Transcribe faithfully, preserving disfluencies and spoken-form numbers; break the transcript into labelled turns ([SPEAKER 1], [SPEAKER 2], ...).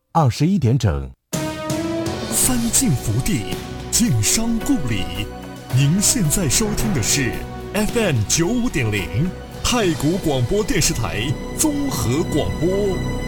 [SPEAKER 1] 二十一点整。
[SPEAKER 2] 三晋福地，晋商故里。您现在收听的是 F M 九五点零太谷广播电视台综合广播。